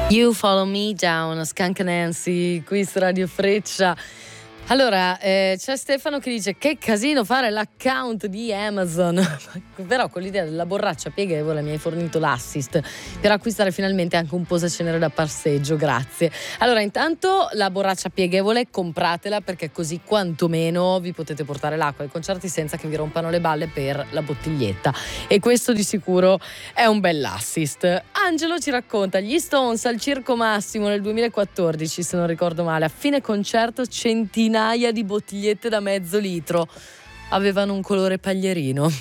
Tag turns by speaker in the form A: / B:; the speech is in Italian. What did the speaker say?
A: You Follow Me Down, Skunk Nancy, qui su Radio Freccia. Allora, c'è Stefano che dice: che casino fare l'account di Amazon. Però con l'idea della borraccia pieghevole mi hai fornito l'assist per acquistare finalmente anche un posacenere da passeggio, grazie. Allora, intanto la borraccia pieghevole compratela, perché così quantomeno vi potete portare l'acqua ai concerti senza che vi rompano le balle per la bottiglietta, e questo di sicuro è un bell'assist. Angelo ci racconta: gli Stones al Circo Massimo nel 2014, se non ricordo male, a fine concerto centinaia di bottigliette da mezzo litro avevano un colore paglierino.